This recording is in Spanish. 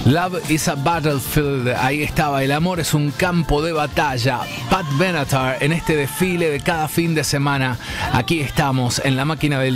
Love is a battlefield, ahí estaba, el amor es un campo de batalla. Pat Benatar en este desfile de cada fin de semana. Aquí estamos en la máquina del